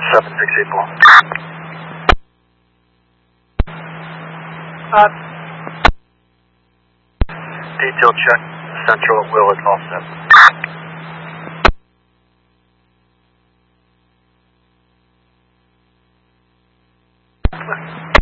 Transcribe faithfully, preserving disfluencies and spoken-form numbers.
seven six eight four. Uh, Detail check, Central at will is all set.